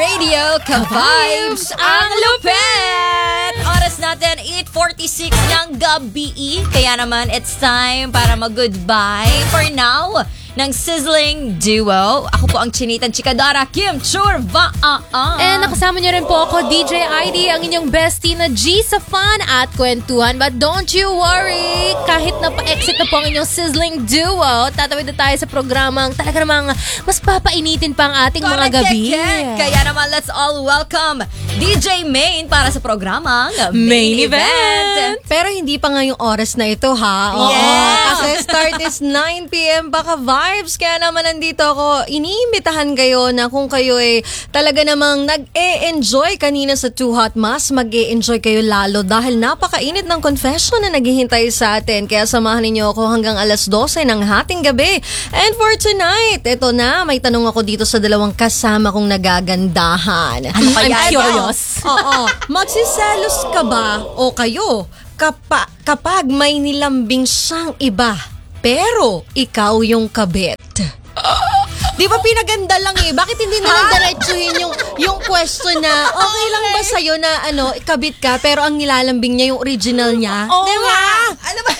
Radio, ka-vibes ang lupet! Oras natin, 8:46 ng gabi. Kaya naman, it's time para mag-goodbye for now ng sizzling duo. Ako po ang Chinita Chikadora, Kim Churva. And nakasama niyo rin po ako, DJ ID, ang inyong bestie na G sa fun at kwentuhan. But don't you worry, kahit na-exit na po ang inyong sizzling duo, tatawid na tayo sa programang talaga namang mas papainitin pa ang ating mga gabi. Kaya naman, let's all welcome DJ Main para sa programang Main Event. Pero hindi pa nga yung oras na ito, ha? Oo, kasi start is 9 p.m. baka vibes. Kaya naman nandito ako, iniimbitahan kayo na kung kayo talaga namang nag-e-enjoy kanina sa Too Hot, mas mag-e-enjoy kayo lalo dahil napakainit ng confession na naghihintay sa atin. Kaya samahan ninyo ako hanggang alas 12 ng hating gabi. And for tonight, ito na, may tanong ako dito sa dalawang kasama kong nagagandahan. I'm curious. Oo. Magsiselos ka ba o kayo kapag may nilambing siyang iba pero ikaw yung kabit? Di ba pinaganda lang Bakit hindi na lang diretsuhin yung question na okay lang ba sa'yo na kabit ka pero ang nilalambing niya yung original niya? Di ba? Ano ba?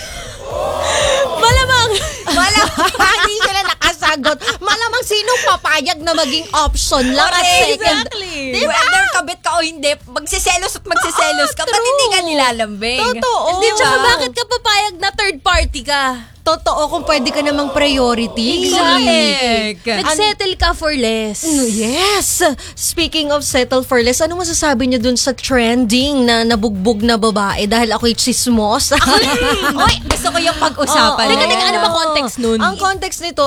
Malamang hindi sila nakasagot. Malamang sinong papayag na maging option lang at second. Exactly. Diba? Whether kabit ka o hindi, magsiselos at magsiselos ka, ba't hindi ka nilalambing? Totoo. Hindi, tsaka bakit ka papayag na third party ka? Totoo kung pwede ka namang priority. Correct. Nag-settle ka for less. Yes! Speaking of settle for less, ano masasabi niyo dun sa trending na nabugbog na babae dahil ako'y chismos? Oy, gusto ko yung pag-usapan. Teka, ano ba context nun? Ang context nito,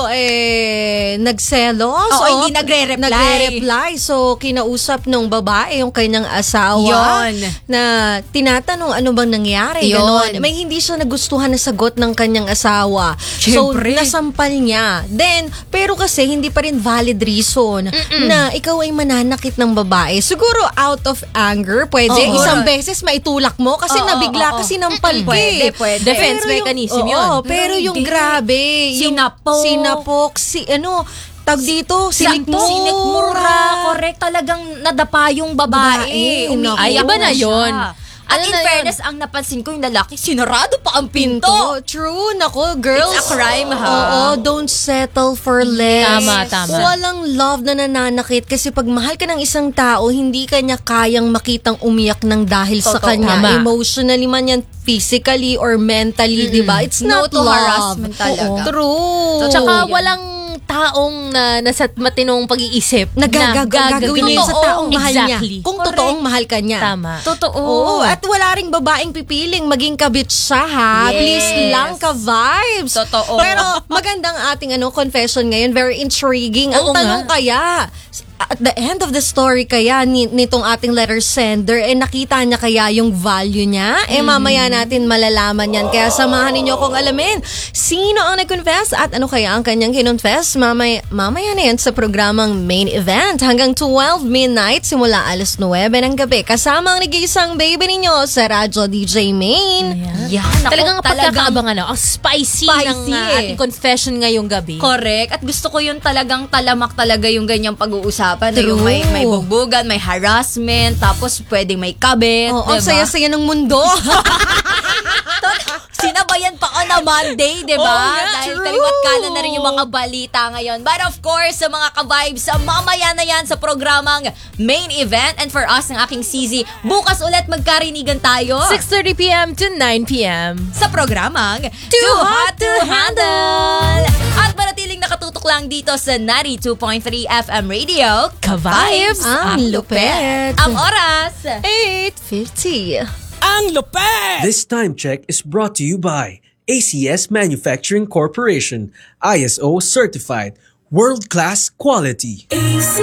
nagselos. Oo, hindi nagre-reply. Nagre-reply. So, kinausap nung babae yung kanyang asawa. Yon. Na tinatanong ano bang nangyari. Yon. Ganon. May hindi siya nagustuhan na sagot ng kanyang asawa. Siyempre. So, nasampal niya. Then, pero kasi hindi pa rin valid reason na ikaw ay mananakit ng babae. Siguro out of anger, pwede. Isang beses maitulak mo kasi nabigla kasi nampal ka. Pwede. Defense mechanism yun. Pero yung grabe. Sinapok. Tag dito, sinikmura. Correct, talagang nadapa yung babae. Ay, iba na yun. At in fairness, ang napansin ko yung lalaki, sinarado pa ang pinto. True. Nako, girls. It's a crime, ha? Oo, don't settle for less. Tama. Walang love na nananakit kasi pag mahal ka ng isang tao, hindi ka niya kayang makitang umiyak ng dahil sa kanya. Tama. Emotionally man yan, physically or mentally, di ba? It's No not to love. harassment talaga. True. Tsaka walang taong nasa matinong pag-iisip gagawin niya yun sa taong mahal niya. Kung Correct. totoong mahal ka niya. Tama. Totoo. Oo, at wala ring babaeng pipiling maging kabit siya, ha? Yes. Please lang ka vibes. Totoo. Pero magandang ating confession ngayon, very intriguing. Ang Oo tanong kaya, at the end of the story kaya nitong ating letter sender, nakita niya kaya yung value niya? Mamaya natin malalaman yan. Kaya samahan ninyo akong alamin sino ang nag-confess at ano kaya ang kanyang kinonfess. Mamaya na yan sa programang Main Event hanggang 12 midnight simula alas 9 ng gabi. Kasama ang nag-iisang baby ninyo sa Radyo DJ Main. Yan. Talagang pagkakaabangan ang spicy ng ating confession ngayong gabi. Correct. At gusto ko yung talagang talamak talaga yung ganyang pag-uusapan. Na True. yung may bugbugan, may harassment, tapos pwedeng may kabit. Oo, diba? saya-saya ng mundo. Sinabayan pa ka na Monday, di ba? Dahil true. kaliwat kanan na rin yung mga balita ngayon. But of course, sa mga ka-vibes, mamaya na yan sa programang Main Event. And for us, ng aking CZ, bukas ulit magkarinigan tayo 6:30 p.m. to 9 p.m. sa programang Too Hot to Handle. At manatiling nakatutok lang dito sa 92.3 FM Radio, Ka-vibes ang lupet. Ang oras, 8:50. Ang lupet! This time check is brought to you by ACS Manufacturing Corporation, ISO certified, world-class quality.